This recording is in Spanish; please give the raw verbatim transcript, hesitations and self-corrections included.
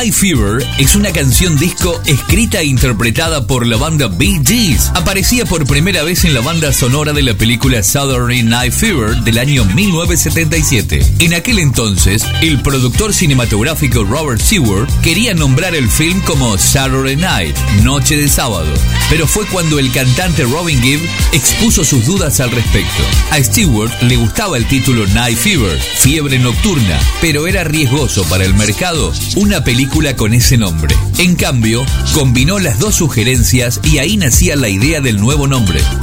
Night Fever es una canción disco escrita e interpretada por la banda Bee Gees. Aparecía por primera vez en la banda sonora de la película Saturday Night Fever del año mil novecientos setenta y siete. En aquel entonces, el productor cinematográfico Robert Stewart quería nombrar el film como Saturday Night, Noche de Sábado, pero fue cuando el cantante Robin Gibb expuso sus dudas al respecto. A Stewart le gustaba el título Night Fever, fiebre nocturna, pero era riesgoso para el mercado una película con ese nombre. En cambio, combinó las dos sugerencias y ahí nacía la idea del nuevo nombre.